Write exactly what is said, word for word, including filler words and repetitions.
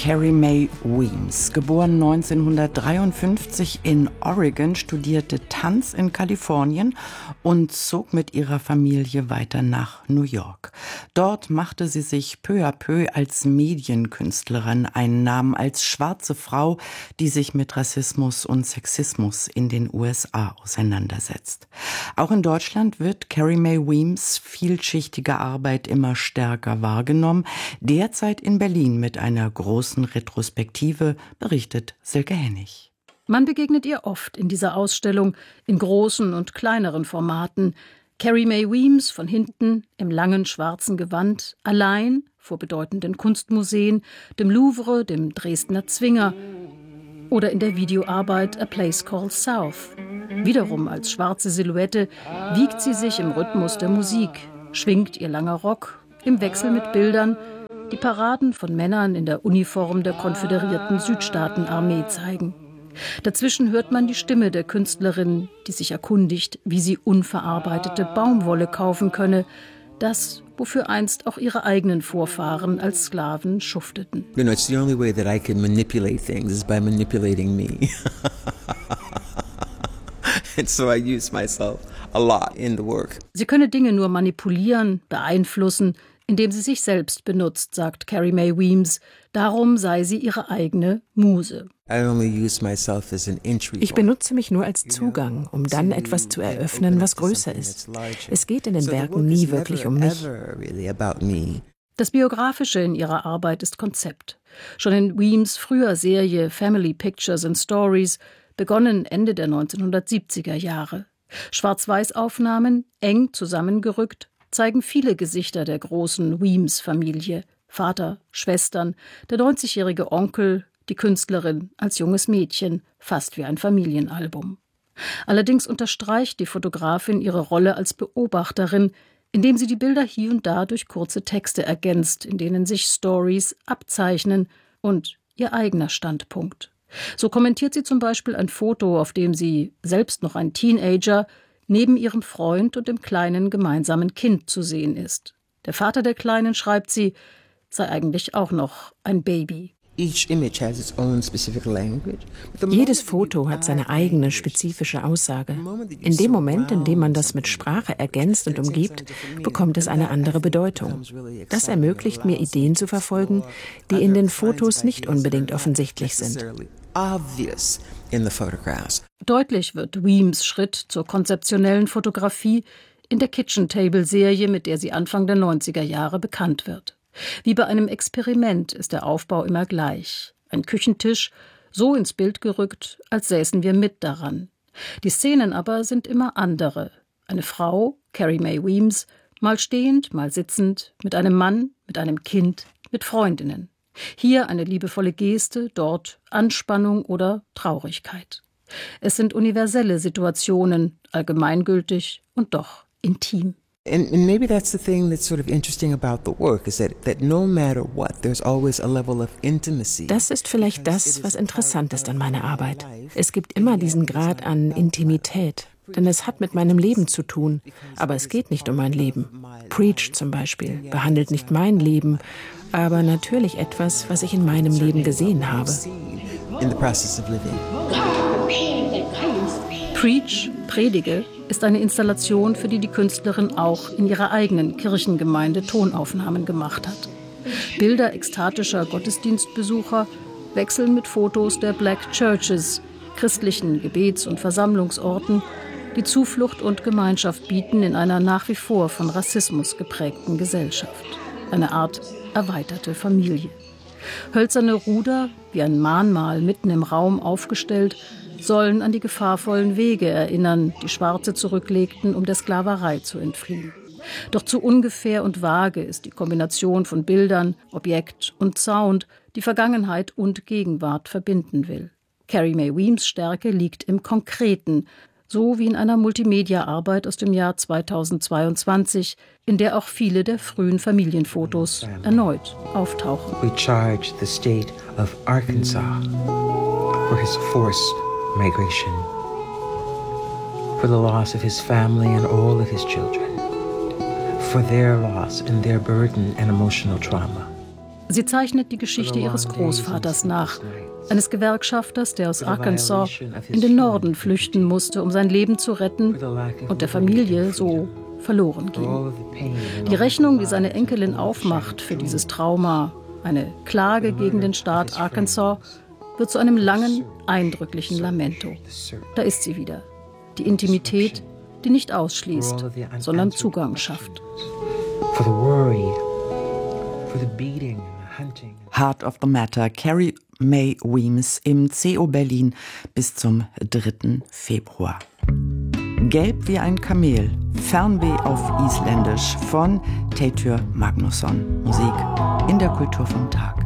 Carrie Mae Weems, geboren neunzehnhundertdreiundfünfzig in Oregon, studierte Tanz in Kalifornien und zog mit ihrer Familie weiter nach New York. Dort machte sie sich peu à peu als Medienkünstlerin einen Namen als schwarze Frau, die sich mit Rassismus und Sexismus in den U S A auseinandersetzt. Auch in Deutschland wird Carrie Mae Weems vielschichtige Arbeit immer stärker wahrgenommen. Derzeit in Berlin mit einer großen Retrospektive, berichtet Silke Hennig. Man begegnet ihr oft in dieser Ausstellung, in großen und kleineren Formaten. Carrie Mae Weems von hinten, im langen schwarzen Gewand, allein vor bedeutenden Kunstmuseen, dem Louvre, dem Dresdner Zwinger oder in der Videoarbeit A Place Called South. Wiederum als schwarze Silhouette wiegt sie sich im Rhythmus der Musik, schwingt ihr langer Rock im Wechsel mit Bildern, die Paraden von Männern in der Uniform der konföderierten Südstaatenarmee zeigen. Dazwischen hört man die Stimme der Künstlerin, die sich erkundigt, wie sie unverarbeitete Baumwolle kaufen könne, das, wofür einst auch ihre eigenen Vorfahren als Sklaven schufteten. You know, it's the only way that I can manipulate things is by manipulating me. And so I use myself a lot in the work. Sie könne Dinge nur manipulieren, beeinflussen, indem sie sich selbst benutzt, sagt Carrie Mae Weems. Darum sei sie ihre eigene Muse. Ich benutze mich nur als Zugang, um dann etwas zu eröffnen, was größer ist. Es geht in den Werken nie wirklich um mich. Das Biografische in ihrer Arbeit ist Konzept. Schon in Weems' früher Serie Family Pictures and Stories, begonnen Ende der neunzehnhundertsiebziger Jahre. Schwarz-Weiß-Aufnahmen, eng zusammengerückt, zeigen viele Gesichter der großen Weems-Familie. Vater, Schwestern, der neunzigjährige Onkel, die Künstlerin als junges Mädchen, fast wie ein Familienalbum. Allerdings unterstreicht die Fotografin ihre Rolle als Beobachterin, indem sie die Bilder hier und da durch kurze Texte ergänzt, in denen sich Stories abzeichnen und ihr eigener Standpunkt. So kommentiert sie zum Beispiel ein Foto, auf dem sie, selbst noch ein Teenager, neben ihrem Freund und dem kleinen gemeinsamen Kind zu sehen ist. Der Vater der Kleinen, schreibt sie, sei eigentlich auch noch ein Baby. Jedes Foto hat seine eigene spezifische Aussage. In dem Moment, in dem man das mit Sprache ergänzt und umgibt, bekommt es eine andere Bedeutung. Das ermöglicht mir, Ideen zu verfolgen, die in den Fotos nicht unbedingt offensichtlich sind. Deutlich wird Weems' Schritt zur konzeptionellen Fotografie in der Kitchen-Table-Serie, mit der sie Anfang der neunziger Jahre bekannt wird. Wie bei einem Experiment ist der Aufbau immer gleich. Ein Küchentisch, so ins Bild gerückt, als säßen wir mit daran. Die Szenen aber sind immer andere. Eine Frau, Carrie Mae Weems, mal stehend, mal sitzend, mit einem Mann, mit einem Kind, mit Freundinnen. Hier eine liebevolle Geste, dort Anspannung oder Traurigkeit. Es sind universelle Situationen, allgemeingültig und doch intim. And, and maybe that's the thing that's sort of interesting about the work, is that, that no matter what, there's always a level of intimacy. Das ist vielleicht das, was interessant ist an meiner Arbeit. Es gibt immer diesen Grad an Intimität, denn es hat mit meinem Leben zu tun, aber es geht nicht um mein Leben. Preach zum Beispiel behandelt nicht mein Leben, aber natürlich etwas, was ich in meinem Leben gesehen habe. In the process of living. Preach, Predige, ist eine Installation, für die die Künstlerin auch in ihrer eigenen Kirchengemeinde Tonaufnahmen gemacht hat. Bilder ekstatischer Gottesdienstbesucher wechseln mit Fotos der Black Churches, christlichen Gebets- und Versammlungsorten, die Zuflucht und Gemeinschaft bieten in einer nach wie vor von Rassismus geprägten Gesellschaft. Eine Art erweiterte Familie. Hölzerne Ruder, wie ein Mahnmal mitten im Raum aufgestellt, sollen an die gefahrvollen Wege erinnern, die Schwarze zurücklegten, um der Sklaverei zu entfliehen. Doch zu ungefähr und vage ist die Kombination von Bildern, Objekt und Sound, die Vergangenheit und Gegenwart verbinden will. Carrie Mae Weems' Stärke liegt im Konkreten, so wie in einer Multimedia-Arbeit aus dem Jahr zweitausendzweiundzwanzig, in der auch viele der frühen Familienfotos erneut auftauchen. We charge the state of Arkansas for his forced migration, for the loss of his family and all of his children, for their loss and their burden and emotional trauma. Sie zeichnet die Geschichte ihres Großvaters nach, eines Gewerkschafters, der aus Arkansas in den Norden flüchten musste, um sein Leben zu retten und der Familie so verloren ging. Die Rechnung, die seine Enkelin aufmacht für dieses Trauma, eine Klage gegen den Staat Arkansas, wird zu einem langen, eindrücklichen Lamento. Da ist sie wieder. Die Intimität, die nicht ausschließt, sondern Zugang schafft. Heart of the Matter, Carrie Mae Weems im C O Berlin bis zum dritten Februar. Gelb wie ein Kamel, Fernweh auf Isländisch von Teitur Magnusson. Musik in der Kultur vom Tag.